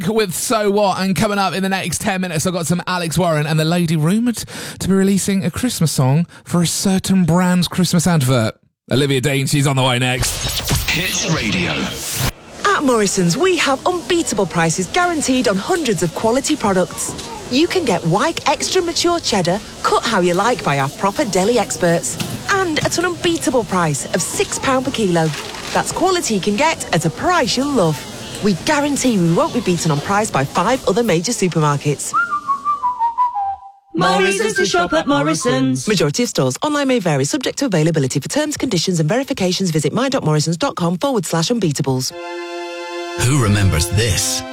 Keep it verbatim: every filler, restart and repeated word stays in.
with So What, and coming up in the next ten minutes I've got some Alex Warren and the lady rumoured to be releasing a Christmas song for a certain brand's Christmas advert. Olivia Dean, she's on the way next. Hits Radio. At Morrison's, we have unbeatable prices guaranteed on hundreds of quality products. You can get Wyke Extra Mature Cheddar, cut how you like by our proper deli experts. And at an unbeatable price of six pounds per kilo. That's quality you can get at a price you'll love. We guarantee we won't be beaten on price by five other major supermarkets. More reasons to shop at Morrison's. Majority of stores. Online may vary, subject to availability. For terms, conditions and verifications, visit my dot morrisons dot com forward slash unbeatables. Who remembers this?